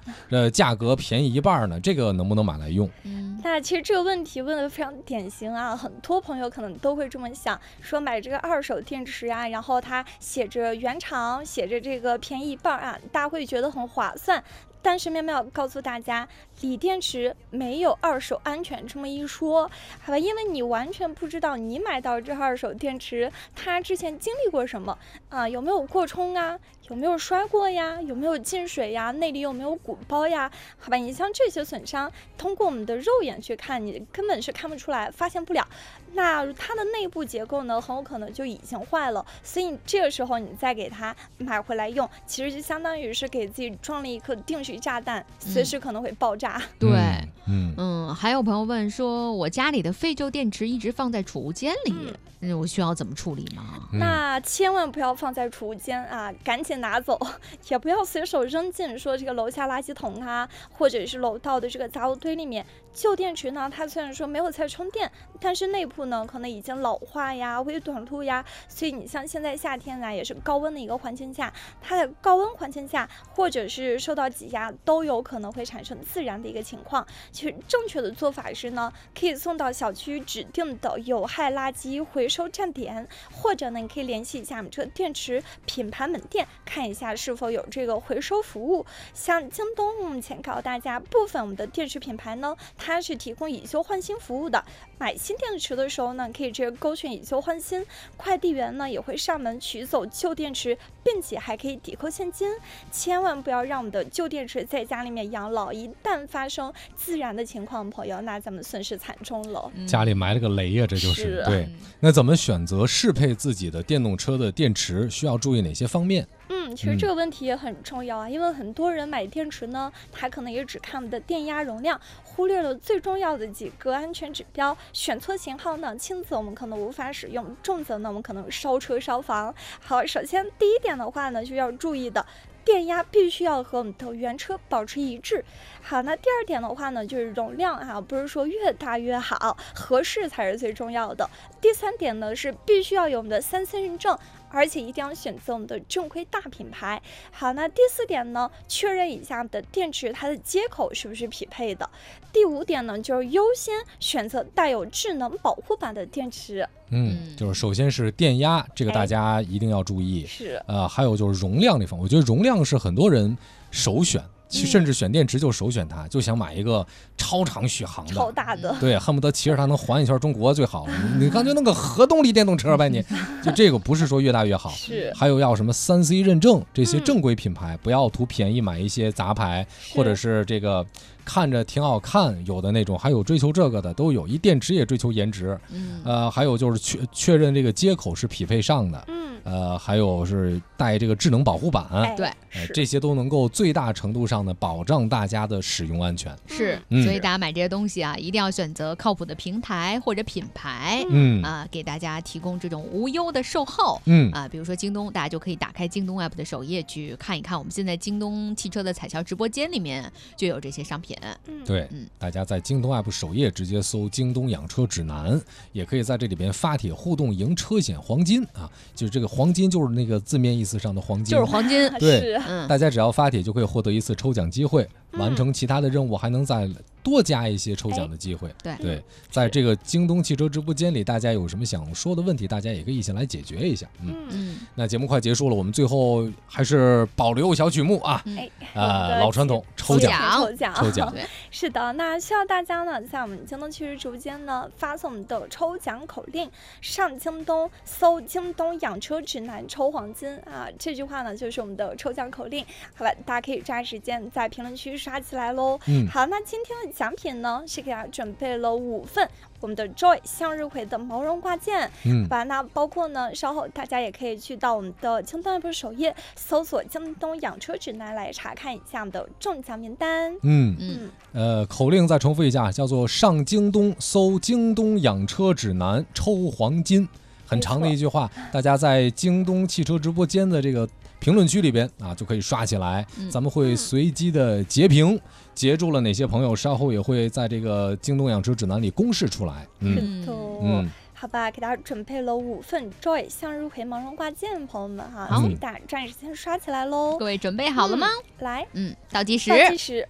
价格便宜一半呢，这个能不能买来用？ 那其实这个问题问的非常典型啊，很多朋友可能都会这么想，说买这个二手电池啊，然后它写着原厂，写着这个便宜一半啊，大家会觉得很划算。但是妙妙告诉大家，锂电池没有二手安全这么一说，好吧？因为你完全不知道你买到这二手电池，它之前经历过什么啊？有没有过充啊？有没有摔过呀？有没有进水呀？内里有没有鼓包呀？好吧，你像这些损伤，通过我们的肉眼去看，你根本是看不出来，发现不了。那它的内部结构呢，很有可能就已经坏了，所以这个时候你再给它买回来用，其实就相当于是给自己装了一颗定时炸弹，随时可能会爆炸。 对，还有朋友问说，我家里的废旧电池一直放在储物间里，我需要怎么处理吗？ 那千万不要放在储物间啊，赶紧拿走，也不要随手扔进说这个楼下垃圾桶啊，或者是楼道的这个杂物堆里面。旧电池呢，它虽然说没有在充电，但是内部呢可能已经老化呀、微短路呀，所以你像现在夏天呢，也是高温的一个环境下，它在高温环境下或者是受到挤压，都有可能会产生自燃的一个情况。其实正确的做法是呢，可以送到小区指定的有害垃圾回收站点，或者呢，你可以联系一下我们这个电池品牌门店，看一下是否有这个回收服务。像京东目前告诉大家，部分我们的电池品牌呢，它是提供以旧换新服务的。买新电池的时候呢，可以直接勾选以旧换新，快递员呢也会上门取走旧电池，并且还可以抵扣现金。千万不要让我们的旧电池在家里面养老，一旦发生自燃的情况，朋友，那咱们损失惨重了。 家里埋了个雷呀，这就是对。那怎么选择适配自己的电动车的电池？需要注意哪些方面？ 其实这个问题也很重要啊，因为很多人买电池呢，他可能也只看我们的电压容量，忽略了最重要的几个安全指标。选错型号呢，轻则我们可能无法使用，重则呢我们可能烧车烧房。好，首先第一点的话呢，就要注意的，电压必须要和我们的原车保持一致。好，那第二点的话呢，就是容量啊，不是说越大越好，合适才是最重要的。第三点呢，是必须要有我们的3C认证，而且一定要选择我们的正规大品牌。好，那第四点呢，确认一下我们的电池它的接口是不是匹配的。第五点呢，就是优先选择带有智能保护板的电池。 就是首先是电压，这个大家一定要注意。 是还有就是容量这方面，我觉得容量是很多人首选。甚至选电池就首选它，就想买一个超长续航的、 超大的， 对，恨不得骑着它能环一圈中国最好。你感觉那个核动力电动车呗，你就这个不是说越大越好。 是， 还有要什么3C 认证，这些正规品牌，不要图便宜买一些杂牌，或者是这个看着挺好看，有的那种，还有追求这个的都有。一电池也追求颜值，还有就是确认这个接口是匹配上的。还有是带这个智能保护板， 对， 这些都能够最大程度上的保障大家的使用安全。 是，所以大家买这些东西啊，一定要选择靠谱的平台或者品牌，给大家提供这种无忧的售后。比如说京东，大家就可以打开京东 app 的首页去看一看，我们现在京东汽车的彩销直播间里面就有这些商品。 对，大家在京东 app 首页直接搜京东养车指南，也可以在这里边发帖互动赢车险黄金啊，就是这个黄金就是那个字面意思上的黄金， 就是黄金。 对，大家只要发帖就可以获得一次抽奖机会，完成其他的任务还能再多加一些抽奖的机会。对，在这个京东汽车直播间里，大家有什么想说的问题，大家也可以一起来解决一下。那节目快结束了，我们最后还是保留小曲目啊，老传统，抽奖。 是的，那需要大家呢，在我们京东汽车直播间呢，发送我们的抽奖口令，上京东搜京东养车指南抽黄金啊，这句话呢就是我们的抽奖口令。好吧，大家可以抓时间在评论区刷起来喽。好，那今天的奖品呢是给大家准备了5份我们的 Joy 向日葵的毛绒挂件。吧，那包括呢，稍后大家也可以去到我们的京东 app 首页搜索京东养车指南来查看一下我们的中奖名单。 口令再重复一下，叫做上京东搜京东养车指南抽黄金，很长的一句话，大家在京东汽车直播间的这个评论区里边啊就可以刷起来，咱们会随机的截屏，截住了哪些朋友，稍后也会在这个京东养车指南里公示出来。 好吧，给大家准备了5份 Joy 向日葵盲人挂件，朋友们哈，所以大家抓紧时间刷起来喽。 各位准备好了吗？ 来， 倒计时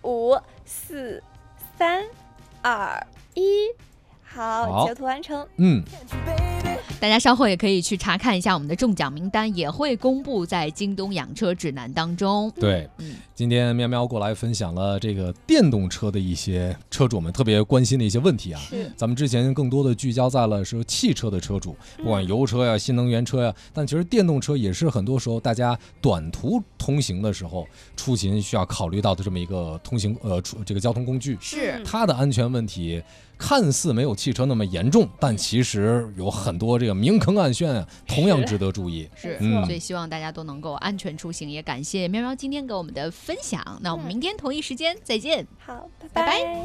5、4、3、2、1，好，截图完成。 大家稍后也可以去查看一下我们的中奖名单，也会公布在京东养车指南当中。 对，今天喵喵过来分享了这个电动车的一些车主们特别关心的一些问题啊。咱们之前更多的聚焦在了说汽车的车主，不管油车呀、新能源车呀，但其实电动车也是很多时候大家短途通行的时候出行需要考虑到的这么一个通行这个交通工具。 是它的安全问题看似没有汽车那么严重，但其实有很多这个明坑暗线啊，同样值得注意。 是，所以希望大家都能够安全出行，也感谢喵喵今天给我们的分享。那我们明天同一时间再见。 好，拜拜。